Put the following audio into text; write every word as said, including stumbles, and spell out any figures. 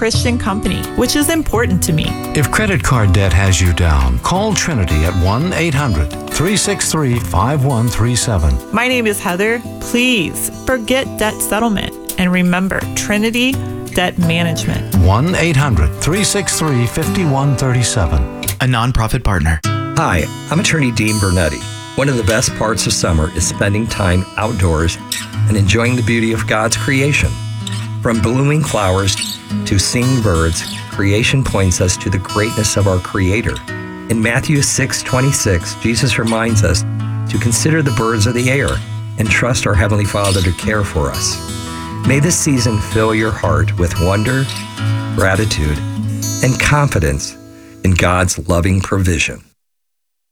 Christian company, which is important to me. If credit card debt has you down, call Trinity at one eight hundred, three six three, five one three seven. My name is Heather. Please forget debt settlement and remember Trinity Debt Management. one eight hundred, three six three, five one three seven. A nonprofit partner. Hi, I'm attorney Dean Bernetti. One of the best parts of summer is spending time outdoors and enjoying the beauty of God's creation. From blooming flowers to singing birds, creation points us to the greatness of our Creator. In Matthew six twenty-six, Jesus reminds us to consider the birds of the air and trust our Heavenly Father to care for us. May this season fill your heart with wonder, gratitude, and confidence in God's loving provision.